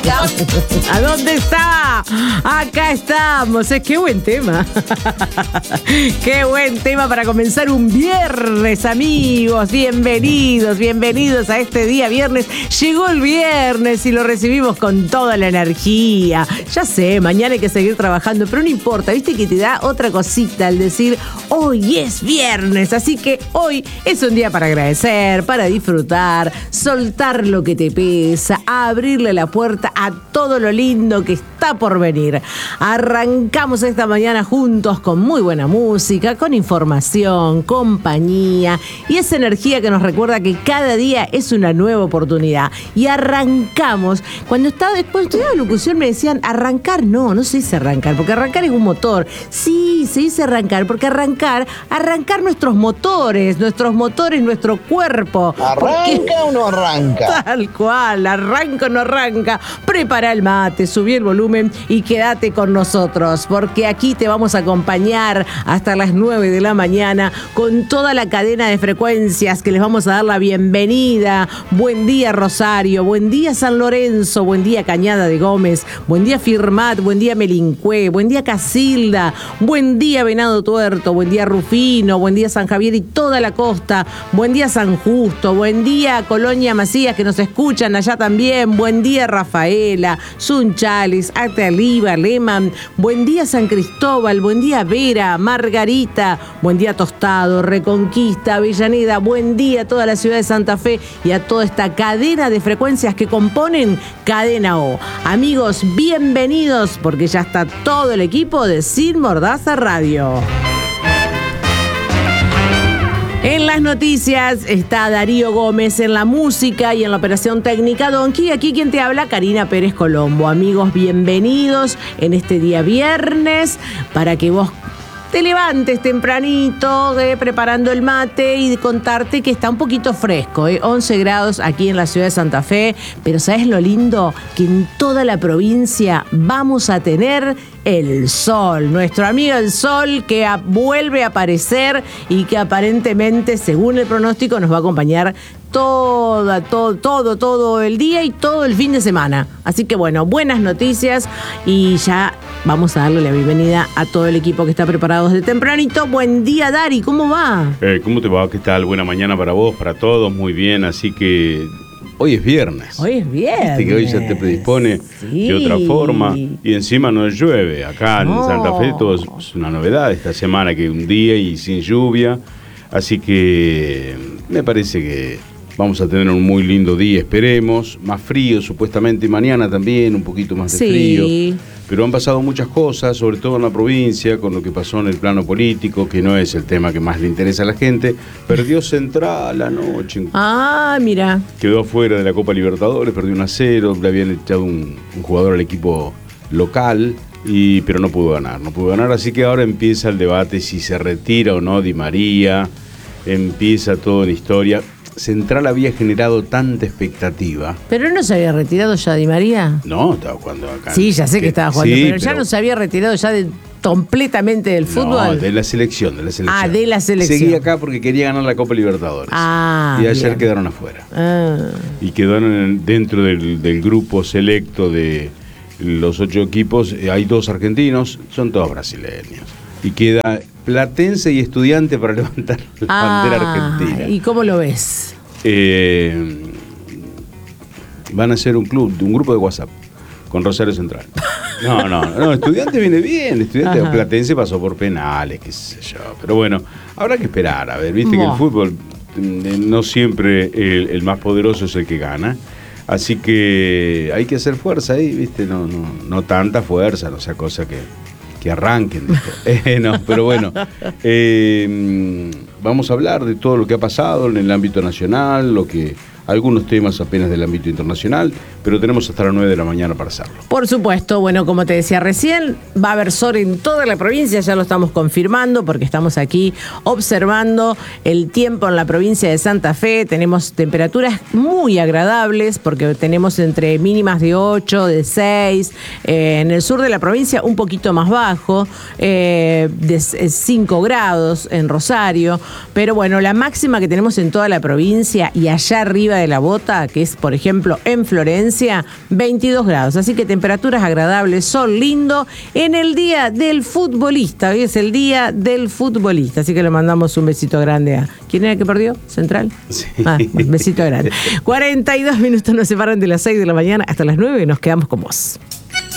amiga. ¿A dónde está? Acá estamos. Qué buen tema. Qué buen tema para comenzar un viernes, amigos. Bienvenidos a este día viernes. Llegó el viernes y lo recibimos con toda la energía. Ya sé, mañana hay que seguir trabajando, pero no importa. Viste que te da otra cosita al decir hoy es viernes. Así que hoy es un día para agradecer, para disfrutar, soltar lo que te pesa, abrirle la puerta a todo lo lindo que está por venir. Arrancamos esta mañana juntos con muy buena música, con información, compañía y esa energía que nos recuerda que cada día es una nueva oportunidad. Y arrancamos. Cuando estudiaba locución me decían arrancar. No se dice arrancar, porque arrancar es un motor. Sí, se dice arrancar, porque arrancar nuestros motores, nuestro cuerpo. ¿Arranca o no arranca? Tal cual, arranca o no arranca. Prepara el mate, subí el volumen y quédate con nosotros, porque aquí te vamos a acompañar hasta las 9 de la mañana con toda la cadena de frecuencias que les vamos a dar la bienvenida. Buen día Rosario, buen día San Lorenzo, buen día Cañada de Gómez, buen día Firmat, buen día Melincué, buen día Casilda, buen día Venado Tuerto, buen día Rufino, buen día San Javier y toda la costa, buen día San Justo, buen día Colonia Macías que nos escuchan allá también, buen día Rafaela, Sunchales, Ataliba, Lehmann, buen día San Cristóbal, buen día Vera, Margarita, buen día Tostado, Reconquista, Avellaneda, buen día a toda la ciudad de Santa Fe y a toda esta cadena de frecuencias que componen Cadena O. Amigos, bienvenidos porque ya está todo el equipo de Sin Mordaza Radio. En las noticias está Darío Gómez, en la música y en la operación técnica Donkey. Aquí quien te habla, Karina Pérez Colombo. Amigos, bienvenidos en este día viernes para que vos te levantes tempranito, preparando el mate y contarte que está un poquito fresco, 11 grados aquí en la ciudad de Santa Fe, pero ¿sabes lo lindo? Que en toda la provincia vamos a tener el sol, nuestro amigo el sol que vuelve a aparecer y que aparentemente, según el pronóstico, nos va a acompañar todo el día y todo el fin de semana. Así que bueno, buenas noticias y ya vamos a darle la bienvenida a todo el equipo que está preparado desde tempranito. Buen día, Dari, ¿cómo va? ¿Cómo te va? ¿Qué tal? Buena mañana para vos, para todos, muy bien, así que hoy es viernes. Hoy es viernes. Viste que hoy ya te predispone de otra forma y encima no llueve. Acá en Santa Fe todo es una novedad esta semana, que un día y sin lluvia, así que me parece que vamos a tener un muy lindo día, esperemos. Más frío supuestamente, y mañana también un poquito más de frío. Pero han pasado muchas cosas, sobre todo en la provincia, con lo que pasó en el plano político, que no es el tema que más le interesa a la gente. Perdió Central anoche. Mira. Quedó afuera de la Copa Libertadores, perdió 1-0, le habían echado un jugador al equipo local, pero no pudo ganar, así que ahora empieza el debate si se retira o no Di María, empieza toda la historia. Central había generado tanta expectativa. ¿Pero no se había retirado ya Di María? No, estaba jugando acá. Sí, ya sé que estaba jugando, sí, pero ya no se había retirado ya completamente del fútbol. No, de la selección. De la selección. Seguía acá porque quería ganar la Copa Libertadores. Y ayer bien. Quedaron afuera. Y quedaron dentro del grupo selecto de los 8 equipos. Hay 2 argentinos, son todos brasileños. Y queda Platense y Estudiante para levantar la bandera argentina. ¿Y cómo lo ves? Van a hacer un grupo de WhatsApp con Rosario Central. No, Estudiante viene bien. Estudiante Platense pasó por penales, qué sé yo. Pero bueno, habrá que esperar. A ver, viste que el fútbol no siempre el más poderoso es el que gana. Así que hay que hacer fuerza ahí, viste, no tanta fuerza, no sea cosa que arranquen. No, pero bueno, vamos a hablar de todo lo que ha pasado en el ámbito nacional, algunos temas apenas del ámbito internacional, pero tenemos hasta las 9 de la mañana para hacerlo. Por supuesto, bueno, como te decía recién, va a haber sol en toda la provincia, ya lo estamos confirmando porque estamos aquí observando el tiempo en la provincia de Santa Fe. Tenemos temperaturas muy agradables porque tenemos entre mínimas de 8, de 6, en el sur de la provincia un poquito más bajo, de 5 grados en Rosario, pero bueno, la máxima que tenemos en toda la provincia y allá arriba de la bota, que es por ejemplo en Florencia, Valencia 22 grados, así que temperaturas agradables, sol lindo en el día del futbolista. Hoy es el día del futbolista, así que le mandamos un besito grande a... ¿Quién era el que perdió? ¿Central? Sí. Un besito grande. 42 minutos nos separan de las 6 de la mañana hasta las 9 y nos quedamos con vos.